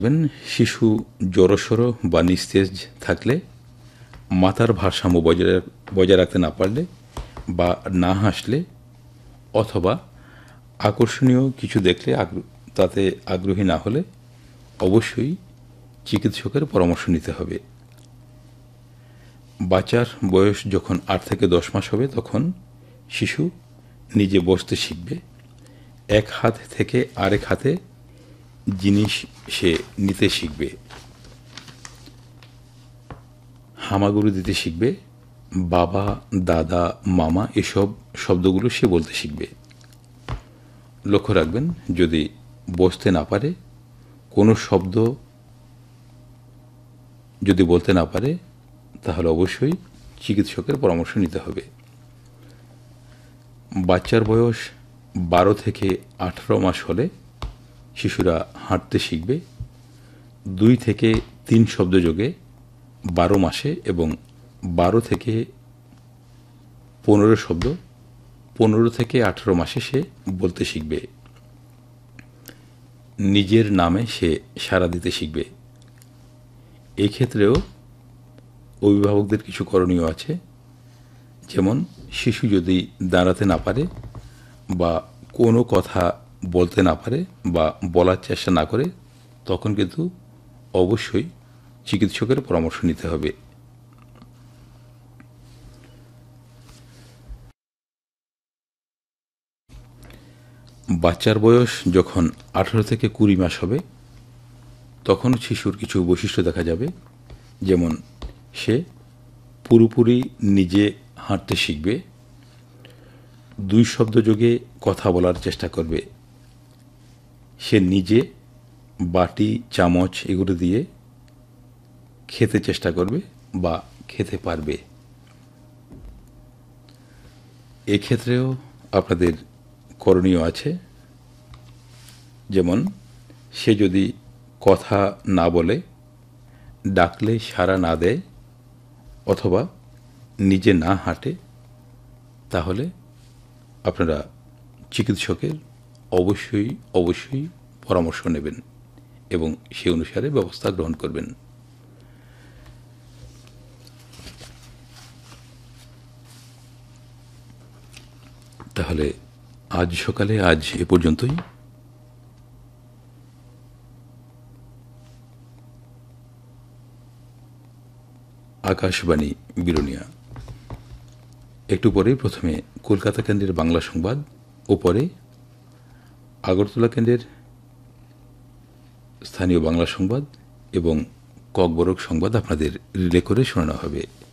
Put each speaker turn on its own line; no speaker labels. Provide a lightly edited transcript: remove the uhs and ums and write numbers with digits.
দেখবেন শিশু জড়সড় বা নিস্তেজ থাকলে, মাথার ভারসাম্য বজায় রাখতে না পারলে বা না হাসলে অথবা আকর্ষণীয় কিছু দেখলে তাতে আগ্রহী না হলে অবশ্যই চিকিৎসকের পরামর্শ নিতে হবে। বাচ্চার বয়স যখন 8 থেকে 10 মাস হবে তখন শিশু নিজে বসতে শিখবে, এক হাত থেকে আরেক হাতে জিনিস সে নিতে শিখবে, হামাগুড়ি দিতে শিখবে, বাবা, দাদা, মামা এসব শব্দগুলো সে বলতে শিখবে। লক্ষ্য রাখবেন, যদি বসতে না পারে, কোনো শব্দ যদি বলতে না পারে, তাহলে অবশ্যই চিকিৎসকের পরামর্শ নিতে হবে। বাচ্চার বয়স 12 থেকে 18 মাস হলে শিশুরা হাঁটতে শিখবে, 2 থেকে 3 শব্দযোগে 12 মাসে এবং 12 থেকে 15 শব্দ 15 থেকে 18 মাসে সে বলতে শিখবে। নিজের নামে সে সাড়া দিতে শিখবে। এই ক্ষেত্রেও অভিভাবকদের কিছু করণীয় আছে, যেমন শিশু যদি দাঁড়াতে না পারে বা কোনো কথা বলতে না পারে বা বলার চেষ্টা না করে, তখন কিন্তু অবশ্যই চিকিৎসকের পরামর্শ নিতে হবে। বাচ্চার বয়স যখন 18 থেকে 20 মাস হবে তখন শিশুর কিছু বৈশিষ্ট্য দেখা যাবে, যেমন সে পুরোপুরি নিজে হাঁটতে শিখবে, 2 শব্দযোগে কথা বলার চেষ্টা করবে, সে নিজে বাটি, চামচ এগুলো দিয়ে খেতে চেষ্টা করবে বা খেতে পারবে। এক্ষেত্রেও আপনাদের করণীয় আছে, যেমন সে যদি কথা না বলে, ডাকলে সাড়া না দেয় অথবা নিজে না হাঁটে, তাহলে আপনারা চিকিৎসকের অবশ্যই পরামর্শ নেবেন এবং সে অনুসারে ব্যবস্থা গ্রহণ করবেন। তাহলে আজ সকালে এ পর্যন্তই। আকাশবাণী বিরোনিয়া। একটু পরে প্রথমে কলকাতা কেন্দ্রের বাংলা সংবাদ ও পরে আগরতলা কেন্দ্রের স্থানীয় বাংলা সংবাদ এবং ককবরক সংবাদ আপনাদের রিলে করে শোনানো হবে।